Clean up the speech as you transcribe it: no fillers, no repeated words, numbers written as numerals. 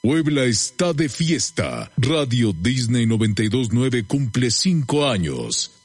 Puebla está de fiesta. Radio Disney 92.9 cumple 5 años.